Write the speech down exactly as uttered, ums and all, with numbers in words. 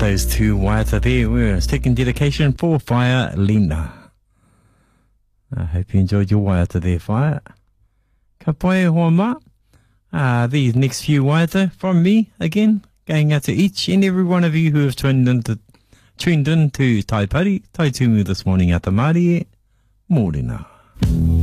those two waiata there were taking dedication for Fire Lena. I hope you enjoyed your waiata there, Fire. Ka pai hoa ma. Uh, these next few waiata from me, again, going out to each and every one of you who have tuned in to, tuned in to Tai Pari, Tai Tumu this morning at the Māori. Mōrena.